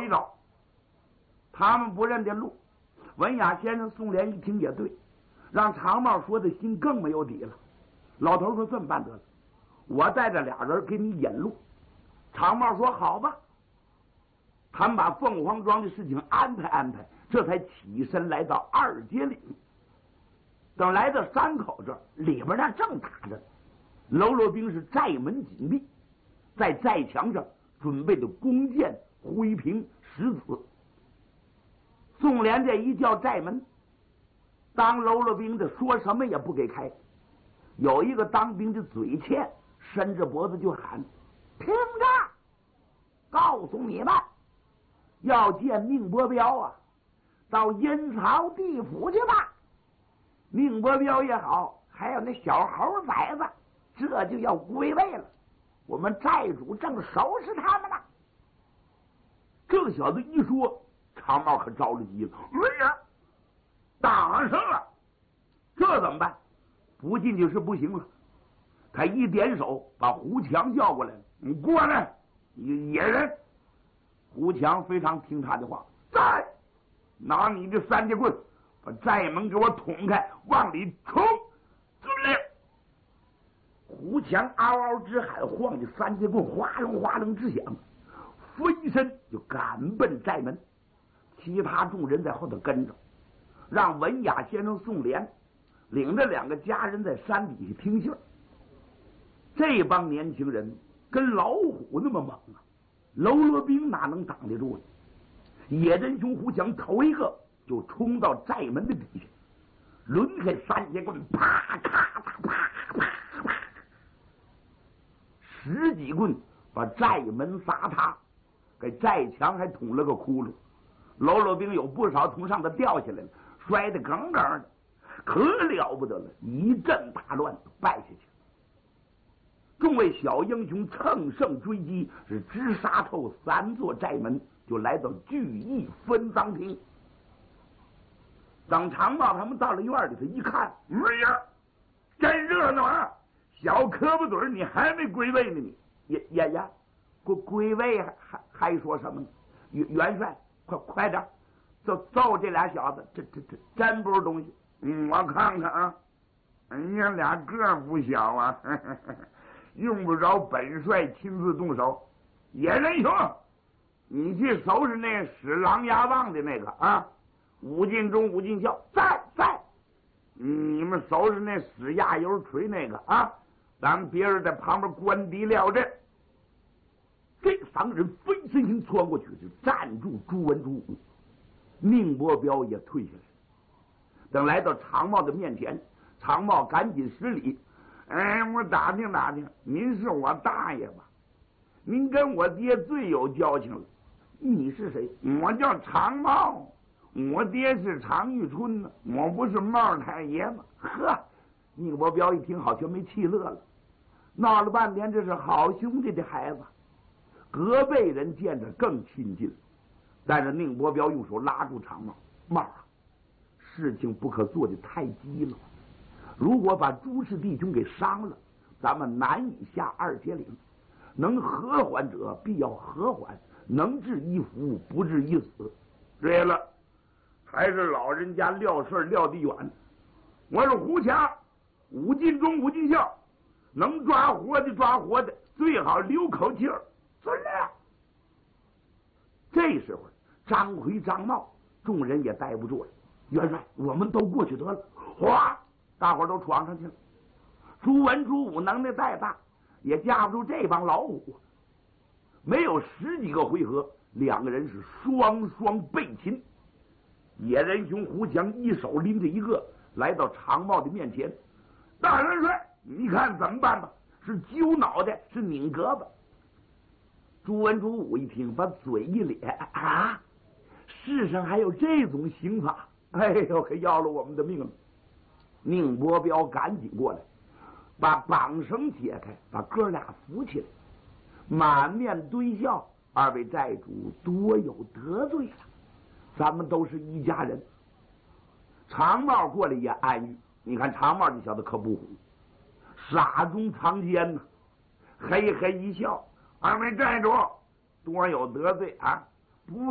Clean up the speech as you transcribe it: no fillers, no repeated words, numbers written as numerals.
一招。他们不认得路。文雅先生、宋濂一听也对，让长帽说的心更没有底了。老头说：“这么办得了，我带着俩人给你引路。”长帽说：“好吧。”他们把凤凰庄的事情安排安排，这才起身来到二街岭。等来到山口这儿，里边那正打着，喽啰兵是寨门紧闭，在寨墙上准备的弓箭、灰瓶、石子。宋濂这一叫寨门，当喽啰兵的说什么也不给开。有一个当兵的嘴欠，伸着脖子就喊：“听着，告诉你们，要见宁伯彪啊，到阴曹地府去吧。宁伯彪也好，还有那小猴崽子，这就要归位了。我们寨主正收拾他们呢。”这小子一说，长帽可着了急了：“哎呀，打上了，这怎么办？不进去是不行了。”他一点手，把胡强叫过来了：“你过来，野人。”胡强非常听他的话，在拿你的三节棍把寨门给我捅开，往里冲！遵令。胡强嗷嗷直喊，晃着三节棍哗隆哗隆直响，飞身就赶奔寨门。其他众人在后头跟着，让文雅先生宋濂领着两个家人在山底下听信儿。这帮年轻人跟老虎那么猛啊，喽啰兵哪能挡得住呢？野人兄胡强头一个就冲到寨门的底下，抡开三节棍，啪咔嚓啪啪啪，10几棍把寨门砸塌，给寨墙还捅了个窟窿。喽啰兵有不少从上头掉下来了，摔得梗梗的，可了不得了，一阵大乱败下去。众位小英雄乘胜追击，是直杀透3座寨门，就来到聚义分赃厅。等长帽他们到了院里头一看，哎呀，真热闹啊！小磕巴嘴，你还没归位呢？你呀，归位还说什么呢？元帅，快点，揍这俩小子，这真不是东西。我看看啊，人家俩个儿不小啊，用不着本帅亲自动手。野人兄，你去收拾那使狼牙棒的那个啊，武进忠、武进孝在。你们收拾那使压油锤那个啊，咱们别人在旁边观敌料阵。这3个人飞身行窜过去，就站住朱文、朱武。宁伯彪也退下来。等来到长帽的面前，长帽赶紧施礼：“我打听打听，您是我大爷吧？您跟我爹最有交情了。你是谁？”“我叫长帽，我爹是常遇春呢，我不是帽太爷吗？”呵，宁伯彪一听，好像没气乐了。闹了半天，这是好兄弟的孩子。隔辈人见着更亲近，但是宁伯彪用手拉住长帽：“帽啊，事情不可做得太激了。如果把朱氏弟兄给伤了，咱们难以下2节岭。能和缓者必要和缓，能治一福，不治一死。对了，还是老人家撂事撂得远。我是胡强，武进忠、武进孝，能抓活的抓活的，最好留口气儿。遵令。”这时候张奎、张茂众人也待不住了：“元帅，我们都过去得了。”哗，大伙都闯上去了。朱文、朱武能耐再大，也架不住这帮老虎。没有10几个回合，2个人是双双被擒。野人兄胡强一手拎着一个，来到长帽的面前：“大元帅，你看怎么办吧？是揪脑袋，是拧胳膊。”朱文、朱武一听，把嘴一咧：“啊，世上还有这种刑法？哎呦，可要了我们的命了！”宁伯彪赶紧过来，把绑绳解开，把哥俩扶起来，满面堆笑：“2位寨主多有得罪了，咱们都是一家人。”长帽过来也安语：“你看长帽这小子可不虎，傻中藏奸呢。”嘿嘿一笑：“2位寨主多有得罪啊！